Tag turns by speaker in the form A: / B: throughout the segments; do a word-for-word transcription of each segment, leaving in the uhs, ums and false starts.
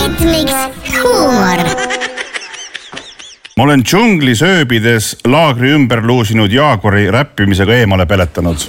A: Ritmiks huumor.
B: Ma olen džunglis ööbides laagri ümber luusinud Jaaguri räppimisega eemale peletanud.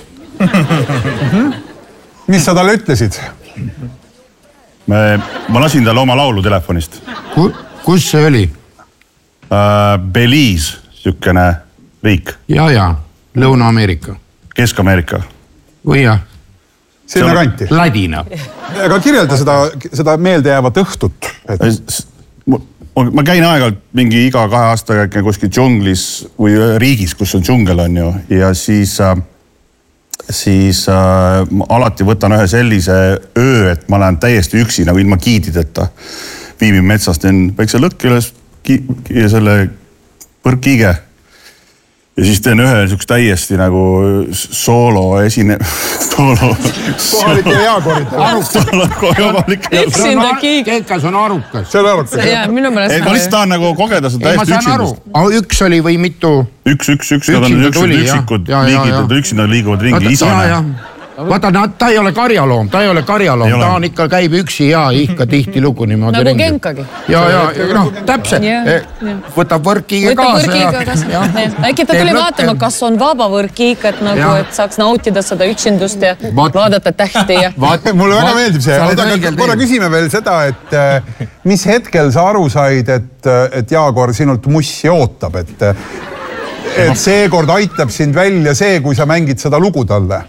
C: Mis sa talle ütlesid?
B: Me, ma lasin talle oma laulu telefonist.
D: Kus see oli?
B: Uh, Belize, sükene riik.
D: Ja, ja. Lõuna-Ameerika.
B: Kesk-Ameerika.
D: Või jah?
C: Sinna kanti.
D: Ladina.
C: Aga kirjelda seda, seda meeldejäävat õhtut. Et...
B: Ma käin aegalt mingi iga kahe aastaga kuskil džunglis või riigis, kus on džungel on ju. Ja siis, siis äh, alati võtan ühe sellise öö, et ma lähen täiesti üksi nagu ilma giidideta. Viimin metsast, teen väikse lõkk üles ja selle põrkkiige. Ja siis teen ühe niisugust täiesti nagu soolo esine... Soolo...
C: Kohalike Jaagorid.
E: Üksinda kiig.
D: Kekas on arukas.
C: See on arukas.
E: Jaa, minu meelest...
B: Ma lihtsalt tahan nagu kogeda seda täiesti üksindust.
D: Üks oli või mitu?
B: Üks, üks, üks. Nad on üksikud liigid, nad üksinda liiguvad ringi isana.
D: Vaata, ta ei ole karjaloom, ta ei ole karjaloom, ta on ikka käib üksi ja ikka tihti lugu niimoodi
E: ringi. Nagu kenkagi.
D: Ja, ja, noh, täpselt. Võtab võrkiga kaasa.
E: Äkki ta tuli vaatama, kas on vaba võrkiga, et nagu, et saaks nautida seda üksindust ja vaadata tähti.
C: Mulle väga meeldib see. Aga korra küsime veel seda, et mis hetkel sa aru said, et Jaagor sinult mussi ootab, et seekord aitab sind välja see, kui sa mängid seda lugu talle.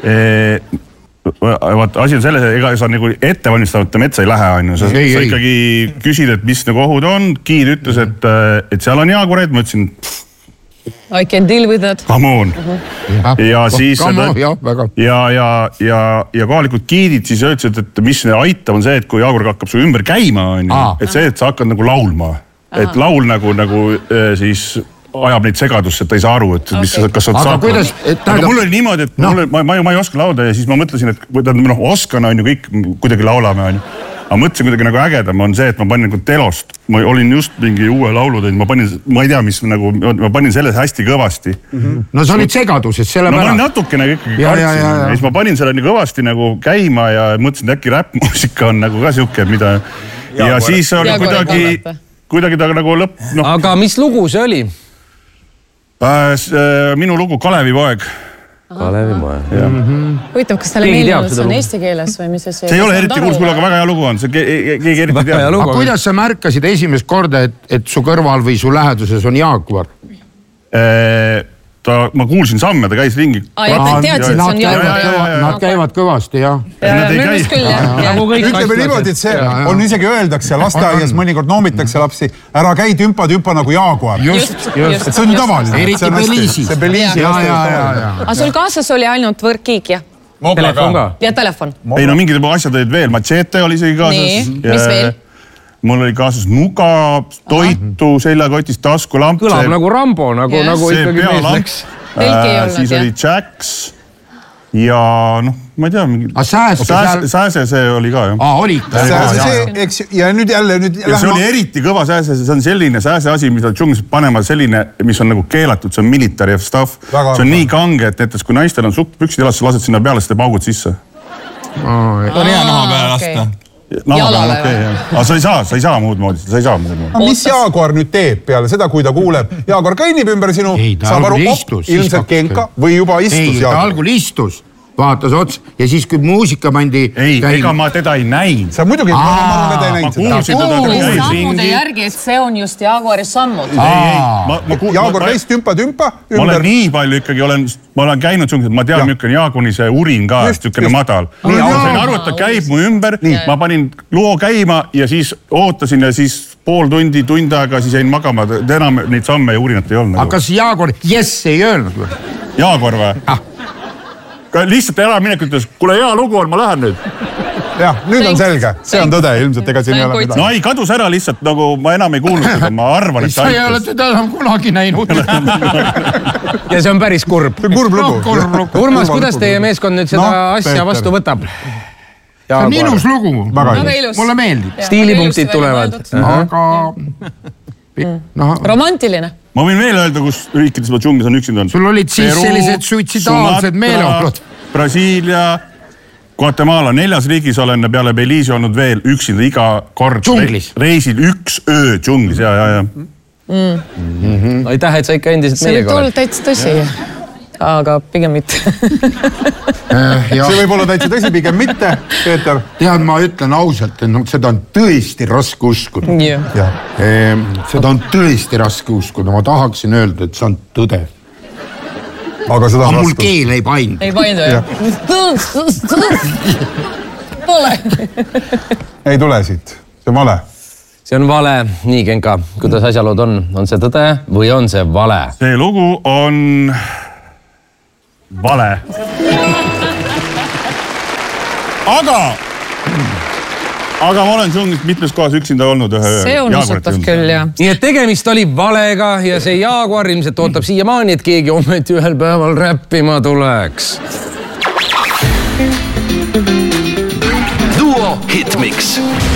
B: Vaat, asi on selles, ega sa nagu ettevalmistavate metsa ei lähe, on ju. Sa, sa ikkagi küsid, et mis nagu ohud on. Giid ütles, et, et seal on Jaagureid. Ma ütlesin,
E: I can deal with that.
B: Come on. Ja siis
D: ja, ja,
B: ja, ja, ja kohalikud giidid siis ütlesid, et mis aitab on see, et kui Jaagur hakkab su ümber käima, on ju, et see, et sa hakkad nagu laulma. Et laul nagu, nagu siis... ajab neid segadusse, et ta ei saa aru, et mis, kas sa saab.
D: Kuidas,
B: aga mul oli niimoodi, et no. mul, ma, ma, ma ei oska laulda ja siis ma mõtlesin, et noh, oskan on ju kõik kuidagi laulame, on ju. Aga mõtlesin kuidagi nagu ägedam on see, et ma panin nagu telost. Ma olin just mingi uue laulu teinud, ma panin, ma ei tea, mis nagu, ma panin selles hästi kõvasti.
D: Mm-hmm. No sa olid segaduses selle
B: no, pärast. No ma olin natukene ikkagi
D: ja,
B: kartsin.
D: Ja, ja, ja.
B: Ja siis ma panin selle nii kõvasti nagu käima ja mõtlesin, et äkki räppmuusika on nagu ka siuke, mida... Ja, ja siis oli kuidagi, kuidagi ta nagu lõpp... No.
F: Aga mis lugu see oli?
B: Minu lugu Kalevi poeg.
F: Kalevi poeg, jah.
E: Huvitav, kas talle meeldinud, see on eesti keeles või mis see see?
B: See ei ole eriti kuulus, kuule, aga väga hea lugu on. See keegi eriti teab.
D: Aga kuidas sa märkasid esimest korda, et, et su kõrval või su läheduses on Jaagvar?
B: Ta, ma kuulsin samme, ta käis ringi.
E: Aa, ja ta teadsid, et see on Jaagvar.
D: Nad käivad kõvasti, jah.
E: Nad ei käi.
C: Ütleme niimoodi, et see on isegi öeldakse lasteaias, mõnikord noomitakse lapsi, ära käi tümpa-tümpa nagu Jaagvar.
E: Just, just.
C: See on ju tavaline.
D: Eriti Beliisis.
C: See Beliisi.
E: Aga sul kaasas oli ainult võrkkiik, jah?
F: Telefon ka.
E: Ja telefon.
B: Ei, no mingid asjad olid veel. Machete oli isegi kaasas.
E: Nii, mis veel?
B: Mul oli kaasas nuga, toitu, seljakotist, taskulamp.
F: Kõlab nagu Rambo, nagu, nagu ikkagi mees läks.
B: Siis oli Jacks ja noh, ma ei tea. Sääse see oli ka, jah.
D: Aa, oli ikka.
C: Ja nüüd jälle...
B: Ja see oli eriti kõva sääse, see on selline sääse asi, mis on džunglis panema selline, mis on nagu keelatud, see on military stuff. See on nii kange, et näiteks kui naistel on sukkpüksid jalas, sa lased sinna peale, siis teeb augud sisse.
G: Ta on hea naha peale lasta.
B: Jalale või? Aga sa ei saa, sa ei saa muud moodi, sa ei saa muud moodi.
C: Mis Jaagor nüüd teeb peale seda, kui ta kuuleb? Jaagor kõnnib ümber sinu, saab aru, ilmselt kenka või juba istus Jaagor?
D: Ei, ta algul istus, vaatas ots ja siis kui muusika pandi...
B: Ei, ega ma teda ei näinud.
C: Sa muidugi, ma arvan, teda ei näinud seda.
E: Ta kuulis sammude järgi, et see on just Jaagori sammud.
C: Jaagor käis tümpa-tümpa ümber.
B: Ma olen nii palju ikkagi, olen, ma olen käinud sungis, et ma tean, milline Jaagoni see urin ka, niisugune madal. Ma sain aru, et ta käib mu ümber, ma panin loo käima ja siis ootasin ja siis pool tundi, tund aega, siis jäin magama, enam neid samme ja urinat ei olnud.
D: Aga kas Jaagor yes ei öelnud või?
B: Jaagor või? Lihtsalt ära minek ütles, kuule hea lugu on, ma lähen nüüd.
C: Jah, nüüd on selge. See on tõde, ilmselt ega siin ei ole midagi.
B: No ei, kadus ära lihtsalt, nagu ma enam ei kuulnud seda, ma arvan, et
D: sa ei ole teda enam kunagi näinud.
F: Ja see on päris kurb.
C: See on kurb lugu.
F: Urmas, kuidas teie meeskond nüüd seda asja vastu võtab?
D: See on ilus lugu. Mulle meeldib.
F: Stiilipunktid tulevad.
D: Aga...
E: Romantiline.
B: Ma võin veel öelda, kus riikides ma džunglis on üksinda on.
D: Sul olid siis Peru, sellised suitsidaalsed meeleolud.
B: Brasiilia, Guatemala neljas riigis olen peale Belize'i olnud veel üksinda iga kord
D: Džunglis.
B: reisil üks öö džunglis ja, ja, ja.
F: Mm. Mm-hmm. Aitäh, et sa ikka endiselt meiega oled.
E: See võib täitsa tõsi, aga pigem mitte.
C: See võib olla täitsa tõsi, pigem mitte, Peeter.
D: Tead, ma ütlen ausalt, et no, seda on tõesti raske uskuda.
E: Yeah.
D: Ehm, seda on tõesti raske uskuda. Ma tahaksin öelda, et see on tõde.
C: Aga seda on
D: mul
C: raske.
D: keel ei paindu.
E: Ei paindu, jah? Pole.
C: Ei tule siit. See on vale.
F: See on vale. Nii, Genka, kuidas asjalood on? On see tõde või on see vale?
B: See lugu on vale. Aga, aga ma olen džunglis mitmes kohas üksinda olnud ühe öö.
E: See on usutav küll, jah.
F: Nii et tegemist oli valega ja see Jaaguar ilmselt ootab siiamaani, et keegi ometi ühel päeval räppima tuleks.
H: Duo Hitmix.